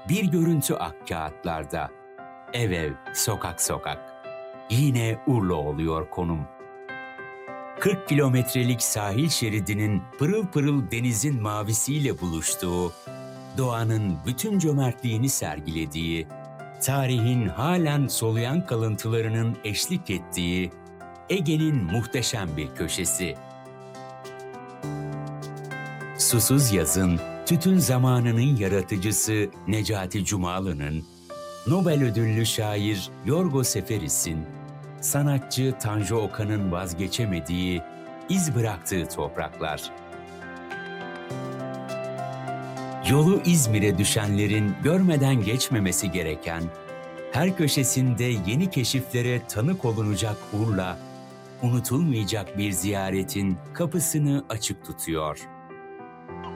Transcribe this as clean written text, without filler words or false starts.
Bir görüntü ak kağıtlarda. Ev ev, sokak sokak. Yine Urla oluyor konum. 40 kilometrelik sahil şeridinin pırıl pırıl denizin mavisiyle buluştuğu, doğanın bütün cömertliğini sergilediği, tarihin halen soluyan kalıntılarının eşlik ettiği Ege'nin muhteşem bir köşesi. Susuz Yaz'ın tütün zamanının yaratıcısı Necati Cumalı'nın, Nobel ödüllü şair Yorgo Seferis'in, sanatçı Tanju Okan'ın vazgeçemediği, iz bıraktığı topraklar. Yolu İzmir'e düşenlerin görmeden geçmemesi gereken, her köşesinde yeni keşiflere tanık olunacak Urla, unutulmayacak bir ziyaretin kapısını açık tutuyor.